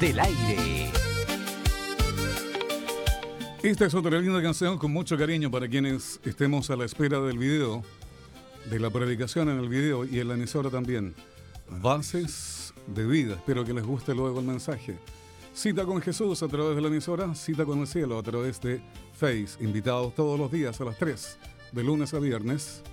del aire. Esta es otra linda canción con mucho cariño para quienes estemos a la espera del video, de la predicación en el video y en la emisora también. Bases de vida. Espero que les guste luego el mensaje. Cita con Jesús a través de la emisora, cita con el cielo a través de Face. Invitados todos los días a las 3, de lunes a viernes.